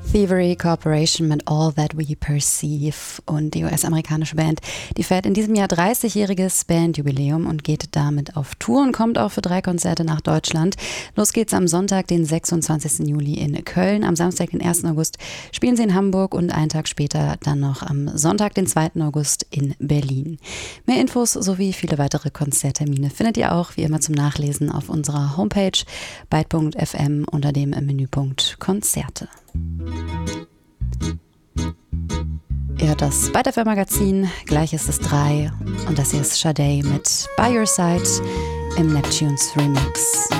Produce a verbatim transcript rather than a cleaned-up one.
Thievery Corporation mit All That We Perceive, und die U S-amerikanische Band, die feiert in diesem Jahr dreißigjähriges Bandjubiläum und geht damit auf Tour und kommt auch für drei Konzerte nach Deutschland. Los geht's am Sonntag, den sechsundzwanzigsten Juli in Köln, am Samstag, den ersten August spielen sie in Hamburg und einen Tag später dann noch am Sonntag, den zweiten August in Berlin. Mehr Infos sowie viele weitere Konzerttermine findet ihr auch wie immer zum Nachlesen auf unserer Homepage byte punkt f m unter dem Menüpunkt Konzerte. Ihr hört das byte Punkt f m Magazin, gleich ist es drei und das hier ist Sade mit By Your Side im Neptunes Remix.